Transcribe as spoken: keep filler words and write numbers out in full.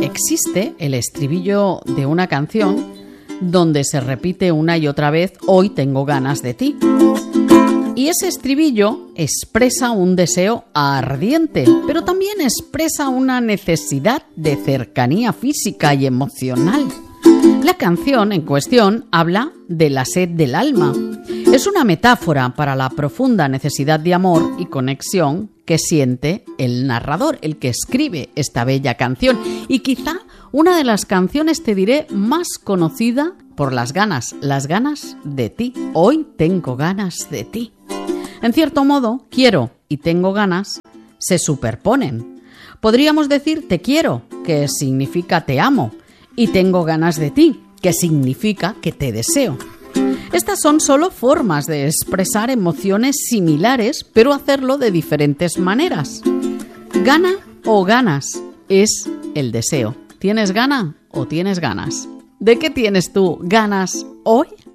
existe el estribillo de una canción donde se repite una y otra vez "hoy tengo ganas de ti". Y ese estribillo expresa un deseo ardiente, pero también expresa una necesidad de cercanía física y emocional. La canción en cuestión habla de la sed del alma. Es una metáfora para la profunda necesidad de amor y conexión que siente el narrador, el que escribe esta bella canción. Y quizá una de las canciones, te diré, más conocida por las ganas, las ganas de ti. Hoy tengo ganas de ti. En cierto modo, quiero y tengo ganas se superponen. Podríamos decir te quiero, que significa te amo, y tengo ganas de ti, que significa que te deseo. Estas son solo formas de expresar emociones similares, pero hacerlo de diferentes maneras. Gana o ganas es el deseo. ¿Tienes gana o tienes ganas? ¿De qué tienes tú ganas hoy?